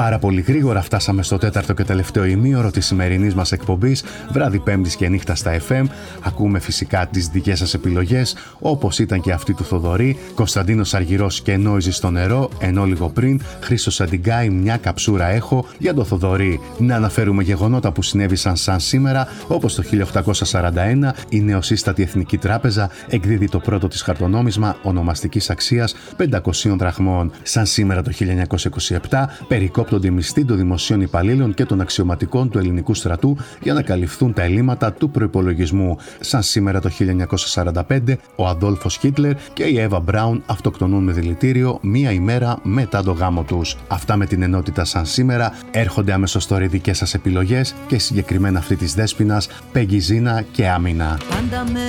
Πάρα πολύ γρήγορα φτάσαμε στο τέταρτο και τελευταίο ημίωρο της σημερινής μας εκπομπής, βράδυ Πέμπτης και νύχτα στα FM. Ακούμε φυσικά τις δικές σας επιλογές, όπως ήταν και αυτή του Θοδωρή, Κωνσταντίνος Αργυρός και Νόιζη στο νερό, ενώ λίγο πριν Χρήστος Αντιγκάη, μια καψούρα έχω. Για το Θοδωρή να αναφέρουμε γεγονότα που συνέβησαν σαν σήμερα, όπως το 1841 η νεοσύστατη Εθνική Τράπεζα εκδίδει το πρώτο της χαρτονόμισμα ονομαστικής αξίας 500 δραχμών. Σαν σήμερα το 1927 περικόπτονται οι μισθοί των δημοσίων υπαλλήλων και των αξιωματικών του ελληνικού στρατού για να καλυφθούν τα ελλείμματα του προϋπολογισμού. Σαν σήμερα το 1945 ο Αδόλφος Χίτλερ και η Εύα Μπράουν αυτοκτονούν με δηλητήριο μία ημέρα μετά το γάμο τους. Αυτά με την ενότητα σαν σήμερα. Έρχονται αμέσως τώρα οι δικές σας επιλογές και συγκεκριμένα αυτή της Δέσποινας, Πέγγι Ζίνα και Άμυνα.